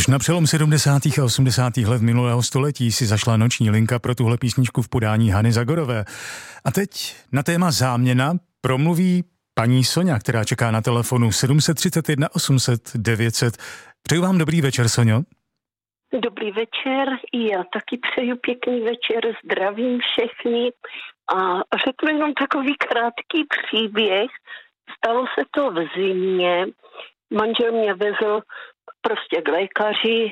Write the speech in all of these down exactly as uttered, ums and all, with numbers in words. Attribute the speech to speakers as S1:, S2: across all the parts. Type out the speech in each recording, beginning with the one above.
S1: Až na přelom sedmdesátých a osmdesátých let minulého století si zašla noční linka pro tuhle písničku v podání Hany Zagorové. A teď na téma záměna promluví paní Soňa, která čeká na telefonu sedm set třicet jedna osm set devět set. Přeju vám dobrý večer, Soňo.
S2: Dobrý večer, i já taky přeju pěkný večer, zdravím všechny a řeknu jenom takový krátký příběh. Stalo se to v zimě, manžel mě vezl prostě k lékaři,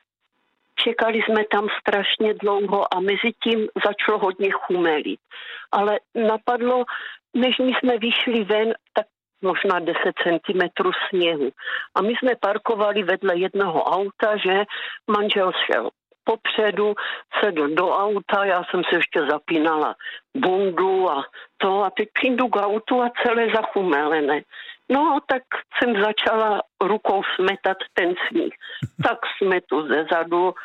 S2: čekali jsme tam strašně dlouho a mezi tím začalo hodně chumelit. Ale napadlo, než my jsme vyšli ven, tak možná deset centimetrů sněhu. A my jsme parkovali vedle jednoho auta, že manžel šel popředu, sedl do auta, já jsem se ještě zapínala bundu a to a teď přijdu k autu a celé zachumelené. No, tak jsem začala rukou smetat ten sníh. Tak smetu ze zadu,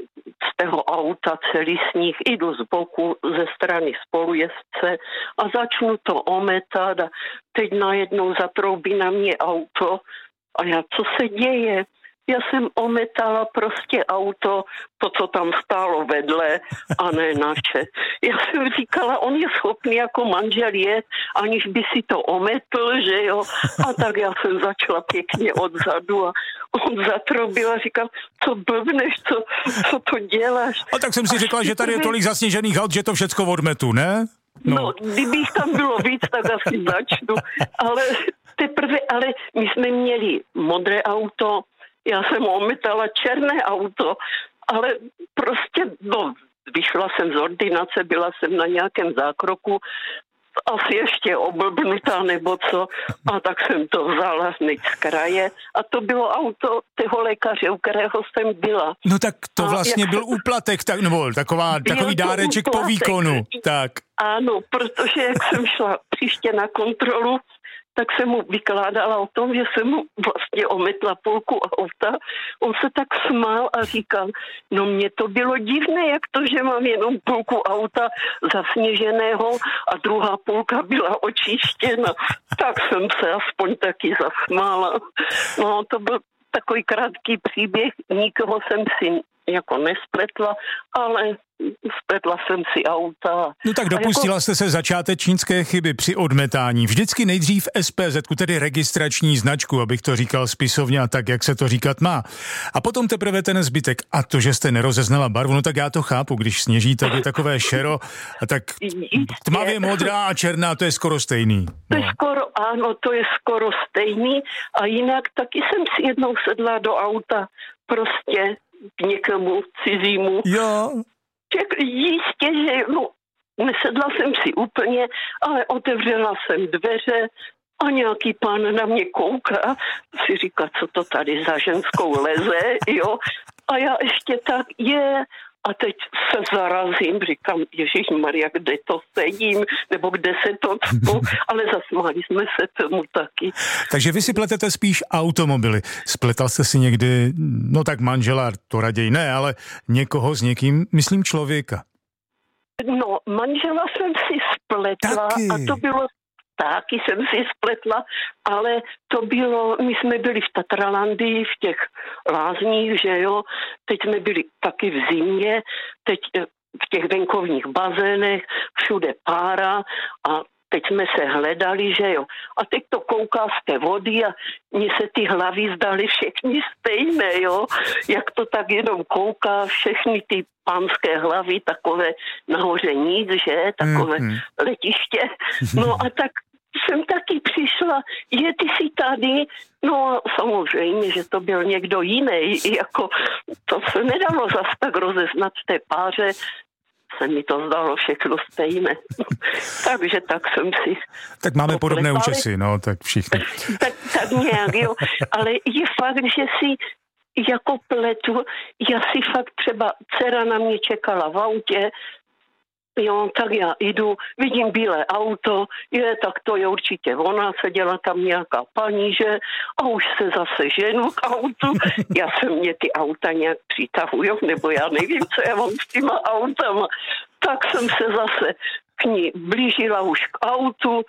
S2: z toho auta celý sníh, jdu z boku, ze strany spolujezdce a začnu to ometat a teď najednou zatroubí na mě auto a já, co se děje? Já jsem ometala prostě auto, to, co tam stálo vedle, a ne naše. Já jsem říkala, on je schopný jako manžel jet, aniž by si to ometl, že jo. A tak já jsem začala pěkně odzadu a on zatrobil a říkal, co blbneš, co, co to děláš.
S1: A tak jsem si řekla, že tady je tolik zasněžených aut, že to všecko odmetu, ne?
S2: No, no kdybych tam bylo víc, tak asi začnu. Ale teprve, ale my jsme měli modré auto, já jsem ometala černé auto, ale prostě, no, vyšla jsem z ordinace, byla jsem na nějakém zákroku, asi ještě oblbnutá nebo co, a tak jsem to vzala hned z kraje a to bylo auto toho lékaře, u kterého jsem byla.
S1: No tak to vlastně
S2: a
S1: byl jsem... úplatek, tak, nebo taková, takový dáreček úplatek po výkonu. Tak.
S2: Ano, protože jak jsem šla příště na kontrolu, tak jsem mu vykládala o tom, že jsem mu vlastně ometla půlku auta. On se tak smál a říkal, no mně to bylo divné, jak to, že mám jenom půlku auta zasněženého a druhá půlka byla očištěna. Tak jsem se aspoň taky zasmála. No to byl takový krátký příběh, nikoho jsem si jako nespletla, ale spletla jsem si auta.
S1: No tak dopustila jako... jste se začátečnické chyby při odmetání. Vždycky nejdřív es pé zet, tedy registrační značku, abych to říkal spisovně a tak, jak se to říkat má. A potom teprve ten zbytek. A to, že jste nerozeznala barvu, no tak já to chápu, když sněží, tak je takové šero a tak tmavě modrá a černá, to je skoro stejný. No.
S2: To je skoro, ano, to je skoro stejný a jinak taky jsem si jednou sedla do auta prostě k někomu cizímu.
S1: Jo.
S2: Ček, jistě, že no, nesedla jsem si úplně, ale otevřela jsem dveře a nějaký pán na mě kouká, si říká, co to tady za ženskou leze, jo. A já ještě tak je, a teď se zarazím, říkám, Ježišmarja, kde to sedím, nebo kde se to cpu, ale zasmáli jsme se tomu taky.
S1: Takže vy si pletete spíš automobily. Spletal jste si někdy, no tak manžela, to raději ne, ale někoho s někým, myslím člověka.
S2: No, manžela jsem si spletla taky. A to bylo taky jsem si spletla, ale to bylo, my jsme byli v Tatralandii, v těch lázních, že jo, teď jsme byli taky v zimě, teď v těch venkovních bazénech, všude pára a teď jsme se hledali, že jo. A teď to kouká z té vody a mně se ty hlavy zdaly všechny stejné, jo. Jak to tak jenom kouká, všechny ty pánské hlavy, takové nahoře nic, že, takové mm-hmm. letiště. No a tak jsem taky přišla, je, ty jsi tady, no samozřejmě, že to byl někdo jiný, jako to se nedalo zas tak rozeznat v té páře, se mi to zdalo všechno stejné. Takže tak jsem si...
S1: Tak máme podobné účesy, no, tak všichni.
S2: tak, tak nějak, jo, ale je fakt, že si jako pletu, já si fakt třeba, dcera na mě čekala v autě, jo, tak já jdu, vidím bílé auto, je, tak to je určitě ona, seděla tam nějaká paní, že, a už se zase ženu k autu, já se mě ty auta nějak přitahujou, nebo já nevím, co já mám s těma autama, tak jsem se zase k ní blížila už k autu,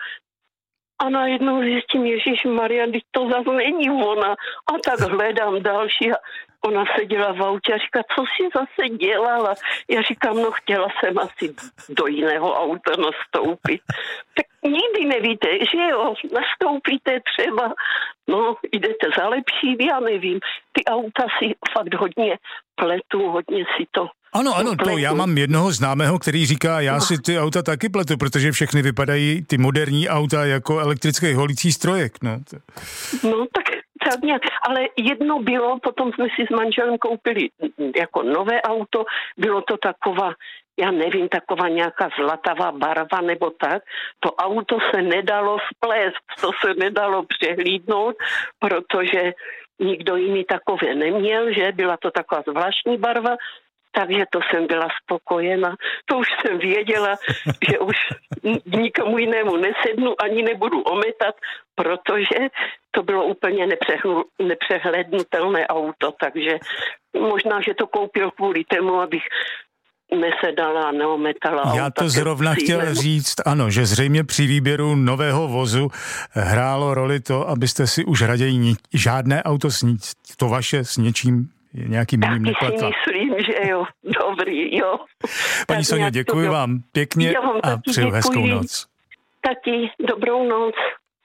S2: a najednou zjistím, ježišmarja, když to zase není ona. A tak hledám další. Ona seděla v autě a říká, co jsi zase dělala? Já říkám, no chtěla jsem asi do jiného auta nastoupit. Tak nikdy nevíte, že jo, nastoupíte třeba, no jdete za lepší, já nevím. Ty auta si fakt hodně pletu, hodně si to
S1: Ano, ano, to já mám jednoho známého, který říká, já si ty auta taky pletu, protože všechny vypadají, ty moderní auta, jako elektrický holící strojek, no.
S2: No tak, tak nějak, ale jedno bylo, potom jsme si s manželem koupili jako nové auto, bylo to taková, já nevím, taková nějaká zlatavá barva nebo tak, to auto se nedalo splést, to se nedalo přehlídnout, protože nikdo jiný takové neměl, že byla to taková zvláštní barva. Takže to jsem byla spokojena. To už jsem věděla, že už nikomu jinému nesednu, ani nebudu ometat, protože to bylo úplně nepřehlednutelné auto. Takže možná, že to koupil kvůli tomu, abych nesedala a neometala.
S1: Já to zrovna chtěl říct, ano, že zřejmě při výběru nového vozu hrálo roli to, abyste si už raději žádné auto, s ní, to vaše s něčím nějakým jiným nepletla.
S2: Taky si myslím, že jo, dobrý, jo.
S1: Paní Soňo, děkuji vám pěkně a přeju hezkou noc.
S2: Taky dobrou noc.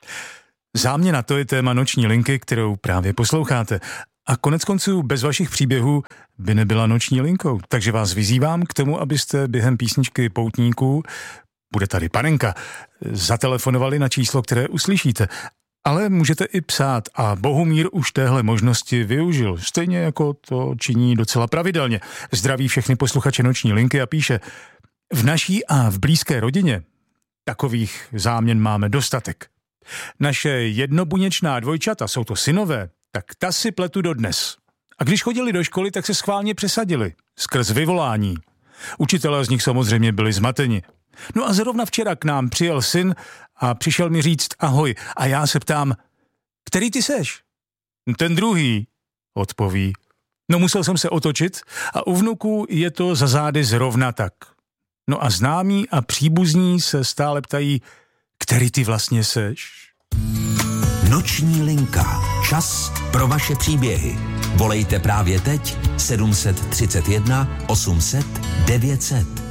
S1: Záměna, to je téma Noční linky, kterou právě posloucháte. A konec konců bez vašich příběhů by nebyla Noční linkou. Takže vás vyzývám k tomu, abyste během písničky Poutníků, bude tady panenka, zatelefonovali na číslo, které uslyšíte. Ale můžete i psát a Bohumír už téhle možnosti využil, stejně jako to činí docela pravidelně. Zdraví všechny posluchače Noční linky a píše: v naší a v blízké rodině takových záměn máme dostatek. Naše jednobuněčná dvojčata, jsou to synové, tak ta si pletu dodnes. A když chodili do školy, tak se schválně přesadili, skrz vyvolání. Učitelé z nich samozřejmě byli zmateni. No a zrovna včera k nám přijel syn a přišel mi říct ahoj. A já se ptám, který ty seš? Ten druhý, odpoví. No musel jsem se otočit a u vnuků je to za zády zrovna tak. No a známí a příbuzní se stále ptají, který ty vlastně seš?
S3: Noční linka. Čas pro vaše příběhy. Volejte právě teď sedm set třicet jedna osm set devět set.